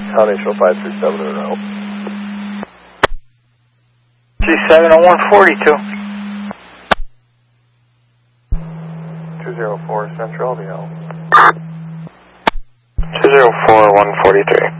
Foundational 537 in route. 37 on 142. 204 Central, the L. 204 143.